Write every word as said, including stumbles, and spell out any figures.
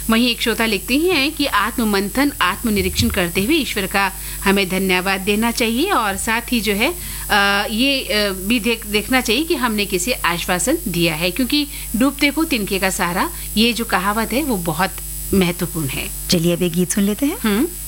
वहीं एक श्रोता लिखते हैं कि आत्ममंथन, आत्मनिरीक्षण करते हुए ईश्वर का हमें धन्यवाद देना चाहिए और साथ ही जो है आ, ये आ, भी देख देखना चाहिए कि हमने किसे आश्वासन दिया है, क्योंकि डूबते को तिनके का सहारा, ये जो कहावत है वो बहुत महत्वपूर्ण है। चलिए अब एक गीत सुन लेते हैं। हम्म